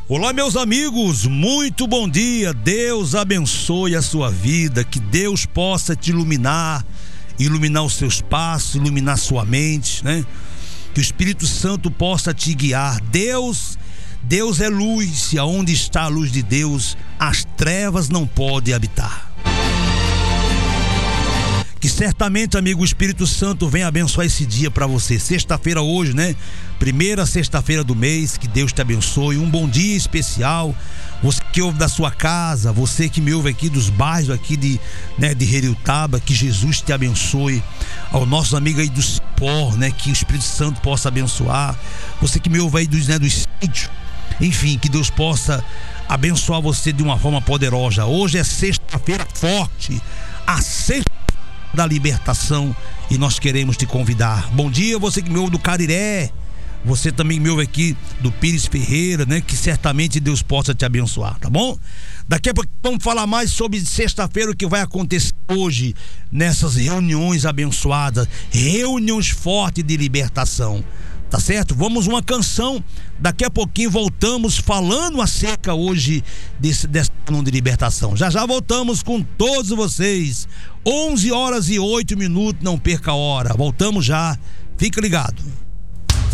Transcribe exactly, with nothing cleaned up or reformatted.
Olá, meus amigos, muito bom dia. Deus abençoe a sua vida, que Deus possa te iluminar, iluminar os seus passos, iluminar sua mente, né? Que o Espírito Santo possa te guiar. Deus, Deus é luz, e aonde está a luz de Deus, as trevas não podem habitar. Que certamente, amigo, o Espírito Santo venha abençoar esse dia para você. Sexta-feira hoje, né? Primeira sexta-feira do mês, que Deus te abençoe. Um bom dia especial. Você que ouve da sua casa, você que me ouve aqui dos bairros aqui de, né, de Heriutaba, que Jesus te abençoe. Ao nosso amigo aí do Cipó, né? Que o Espírito Santo possa abençoar. Você que me ouve aí dos, né, dos sítios. Enfim, que Deus possa abençoar você de uma forma poderosa. Hoje é sexta-feira forte. A sexta da libertação, e nós queremos te convidar. Bom dia, você que me ouve do Cariré, você também me ouve aqui do Pires Ferreira, né? Que certamente Deus possa te abençoar, tá bom? Daqui a pouco vamos falar mais sobre sexta-feira, o que vai acontecer hoje nessas reuniões abençoadas, reuniões fortes de libertação. Tá certo? Vamos uma canção. Daqui a pouquinho voltamos falando acerca hoje desse, dessa reunião de libertação. Já já voltamos com todos vocês. onze horas e oito minutos, não perca a hora. Voltamos já. Fica ligado.